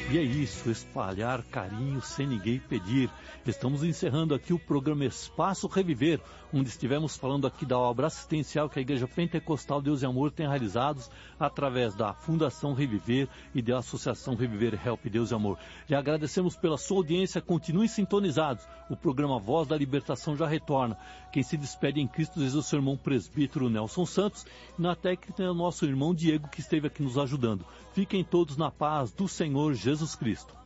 E é isso, espalhar carinho sem ninguém pedir. Estamos encerrando aqui o programa Espaço Reviver, onde estivemos falando aqui da obra assistencial que a Igreja Pentecostal Deus e Amor tem realizado através da Fundação Reviver e da Associação Reviver Help Deus e Amor. E agradecemos pela sua audiência, continuem sintonizados. O programa Voz da Libertação já retorna. Quem se despede em Cristo diz o seu irmão presbítero Nelson Santos, e na técnica é o nosso irmão Diego, que esteve aqui nos ajudando. Fiquem todos na paz do Senhor Jesus Cristo.